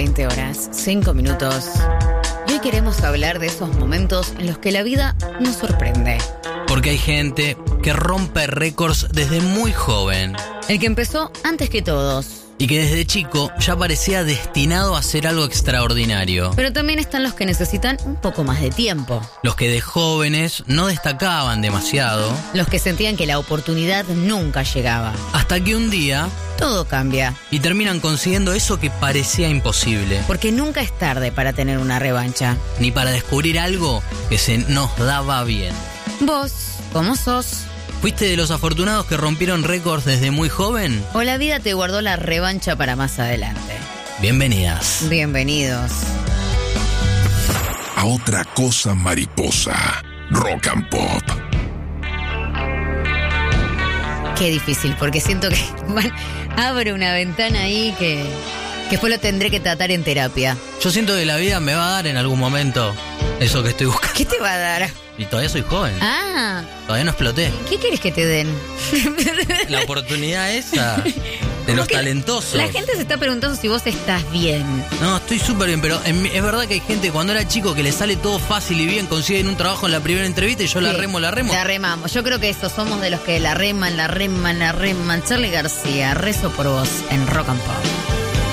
20 horas, 5 minutos. Y hoy queremos hablar de esos momentos en los que la vida nos sorprende. Porque hay gente que rompe récords desde muy joven. El que empezó antes que todos. Y que desde chico ya parecía destinado a hacer algo extraordinario. Pero también están los que necesitan un poco más de tiempo. Los que de jóvenes no destacaban demasiado. Los que sentían que la oportunidad nunca llegaba. Hasta que un día todo cambia. Y terminan consiguiendo eso que parecía imposible. Porque nunca es tarde para tener una revancha. Ni para descubrir algo que se nos daba bien. ¿Vos cómo sos? ¿Fuiste de los afortunados que rompieron récords desde muy joven? ¿O la vida te guardó la revancha para más adelante? Bienvenidas. Bienvenidos. A otra cosa mariposa. Rock and Pop. Qué difícil, porque siento que abre una ventana ahí que después lo tendré que tratar en terapia. Yo siento que la vida me va a dar en algún momento eso que estoy buscando. ¿Qué te va a dar? Y todavía soy joven. Ah. Todavía no exploté. ¿Qué quieres que te den? La oportunidad esa de los talentosos. La gente se está preguntando si vos estás bien. No, estoy súper bien, pero es verdad que hay gente cuando era chico que le sale todo fácil y bien, consiguen un trabajo en la primera entrevista y yo Sí, la remo. La remamos. Yo creo que eso, somos de los que la reman. Charly García, rezo por vos en Rock and Pop.